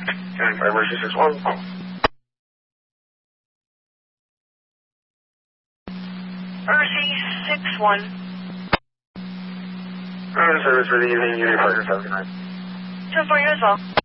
Emergency 61. Emergency 61. Service for the evening, Unit Partner 79. 10-4 you as well.